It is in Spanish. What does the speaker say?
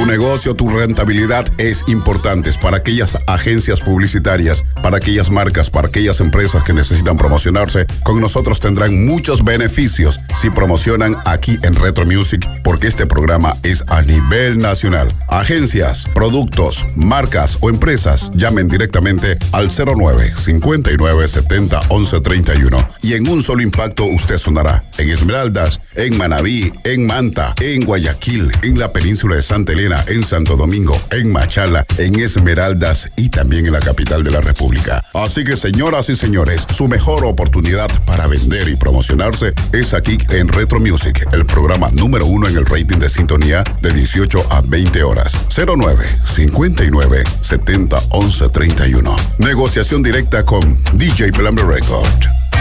negocio, tu rentabilidad es importante para aquellas agencias publicitarias, para aquellas marcas, para aquellas empresas que necesitan promocionarse. Con nosotros tendrán muchos beneficios si promocionan aquí en Retro Music, porque este programa es a nivel nacional. Agencias, productos, marcas o empresas, llamen directamente al 09-5970-1131 y en un solo impacto usted sonará en Esmeraldas, en Manabí, en Manta, en Guayaquil, en la península de Santa Elena, en Santo Domingo, en Machala, en Esmeraldas y también en la capital de la República. Así que, señoras y señores, su mejor oportunidad para vender y promocionarse es aquí en Retro Music, el programa número 1 en el rating de sintonía de 18 a 20 horas. 09-59-70-1131. Negociación directa con DJ Plumber Record.